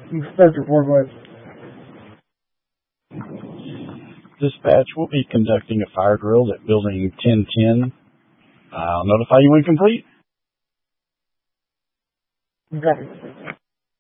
Inspector Forklift. Dispatch will be conducting a fire drill at Building 1010. I'll notify you when complete. Okay.